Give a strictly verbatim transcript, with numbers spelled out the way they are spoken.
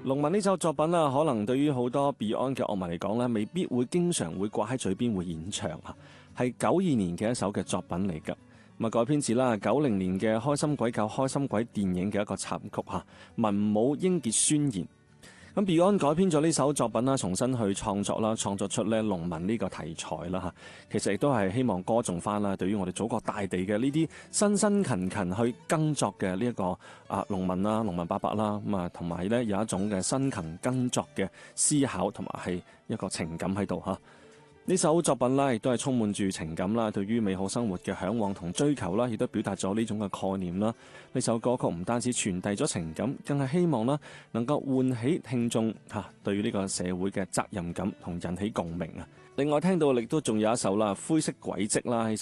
農民呢首作品啦，可能對於好多 Beyond 嘅樂迷嚟講咧，未必會經常會掛喺嘴邊會演唱啊，係九二年嘅一首嘅作品嚟㗎。咁啊改編自啦九零年嘅《開心鬼救開心鬼》電影嘅一個插曲嚇，文武英傑宣言。咁 Beyond 改編咗呢首作品啦，重新去創作啦，創作出咧農民呢個題材啦嚇。其實亦都係希望歌頌翻啦，對於我哋祖國大地嘅呢啲辛辛勤勤去耕作嘅呢一個啊農民啦、農民伯伯啦，咁啊同埋咧有一種嘅辛勤耕作嘅思考同埋係一個情感喺度嚇。呢首作品啦，亦都係充滿住情感啦，對於美好生活嘅嚮往同追求啦，亦都表達咗呢種嘅概念啦。呢首歌曲唔單止傳遞咗情感，更係希望啦能夠喚起聽眾嚇對於呢個社會嘅責任感同引起共鳴啊。另外聽到亦都仲有一首啦《灰色軌跡》啦。